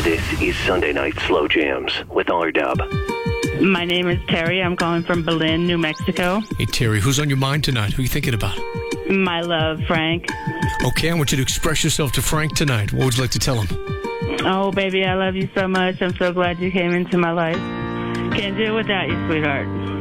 This is Sunday Night Slow Jams with R-Dub. My name is Terry. I'm calling from Berlin, New Mexico. Hey, Terry, who's on your mind tonight? Who are you thinking about? My love, Frank. Okay, I want you to express yourself to Frank tonight. What would you like to tell him? Oh, baby, I love you so much. I'm so glad you came into my life. Can't do it without you, sweetheart.